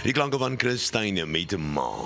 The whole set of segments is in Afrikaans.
Die klanke van Christine met 'n ma.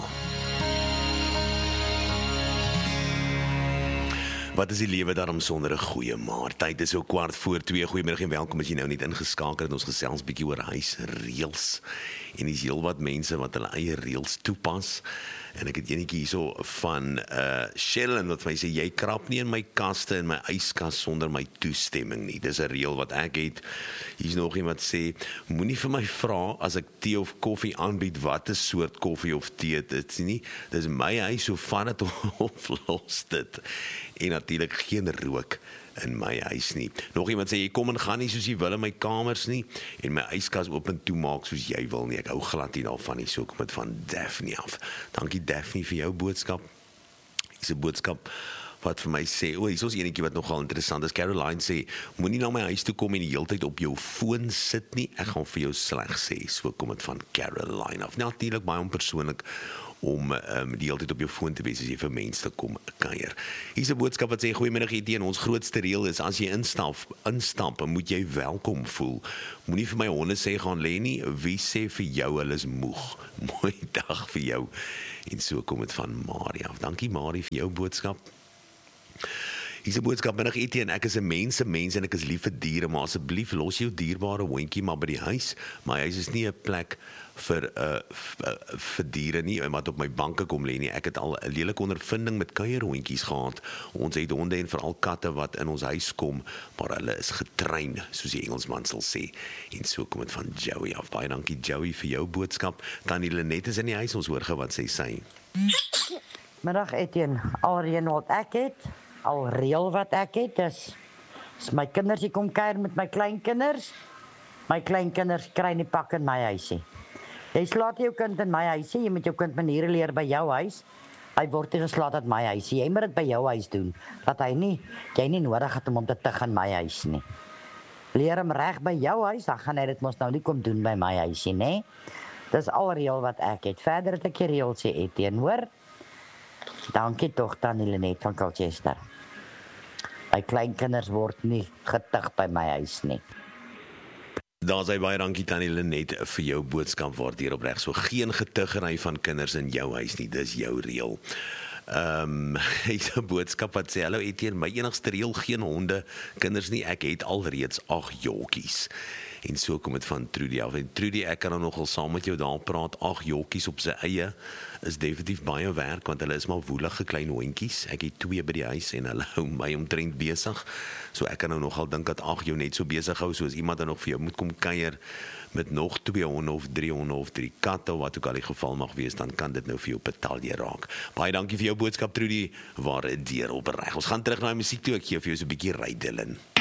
Wat is die lewe daarom sonder 'n goeie ma? Tyd is so 1:15. Goeiemiddag en welkom as jy nou net ingeskakel het. Ons gesels bietjie oor huisreëls. En dis heelwat mense wat hulle eie reëls toepas. En ek het enetjie hierso van Sheldon wat my sê, jy krap nie in my kaste en my yskas sonder my toestemming nie. Dis 'n reël wat ek het. Hier's nog iemand sê, moenie vir my vra as ek tee of koffie aanbied wat 'n soort koffie of tee dit is nie. Dis my huis, so vat dit of los dit. En natuurlik geen rook in my huis nie. Nog iemand sê, jy kom en gaan nie soos jy wil in my kamers nie, en my yskas oop en toe maak soos jy wil nie. Ek hou glad nie daarvan nie, so kom dit van Daphne af. Dankie Daphne vir jou boodskap. Dis 'n boodskap wat vir my sê, hier is ons enetjie wat nogal interessant is. Caroline sê, moenie na my huis toe kom en die hele tyd op jou foon sit nie, ek gaan vir jou sleg sê. So kom dit van Caroline af. Natuurlik baie onpersoonlik om die hele tyd op jou foon te wees as jy vir mense kom kuier. Hier's 'n boodskap wat sê, goeiemiddag Etienne, ons grootste reël is, as jy instap, moet jy welkom voel. Moenie vir my honde sê, gaan lê nie, wie sê vir jou, hulle is moeg. Mooi dag vir jou. En so kom dit van Maria. Dankie Marie vir jou boodskap. Hier's 'n boodskap, middag Etienne, ek is 'n mens en ek is lief vir diere, maar asseblief los jou dierbare hondjie maar by die huis. My huis is nie 'n plek vir diere nie, wat op my banke kom lê nie. Ek het al 'n lelike ondervinding met kuierhondjies gehad. Ons het honde en veral katte wat in ons huis kom, maar hulle is getrein, soos die Engelsman sal sê. En so kom dit van Joey af. Baie dankie Joey vir jou boodskap. Tannie Lenet is in die huis, ons hoor gou wat sy. Middag Etienne, alreeds wat ek het, al reël wat ek het, is my kinders die kom kuier met my kleinkinders. My kleinkinders kry nie pak in my huisie. Jy slaat jou kind in my huisie, jy moet jou kind maniere leer by jou huis. Hy word nie geslaat uit my huisie, jy moet dit by jou huis doen, dat jy nie nodig het om te tig in my huis nie. Leer hom reg by jou huis, dan gaan hy dit mos nou nie kom doen by my huisie, nee. Dis al reël wat ek het. Verder het ek die reël sê Etienne, hoor? Dankie tog Tannie Lenet van Colchester. My kleinkinders word nie getig by my huis nie. Daar sê baie dankie Tannie Lenet vir jou boodskap, waardeer opreg. So geen getiggery van kinders in jou huis nie, dis jou reël. Hy's 'n boodskap wat sê, hallo Etienne, my enigste reël, geen honde, kinders nie, ek het alreeds 8 jockeys. En so kom dit van Trudy af. En Trudy, ek kan nou nogal saam met jou daar praat, 8 jockeys op sy eie is definitief baie werk, want hulle is maar woelige klein hondjies. Ek het 2 by die huis en hulle hou my omtrent besig. So ek kan nou nogal dink dat 8 jou net so besig hou, soos iemand dan nog vir jou moet kom kuier met nog 2 honde of 3 honde of 3 katte, of wat ook al die geval mag wees, dan kan dit nou vir jou betalje raak. Baie dankie vir jou boodskap Trudy, waardeer opreg. Ons gaan terug na die musiek toe, ek gee vir jou so 'n bietjie Ray Dillon.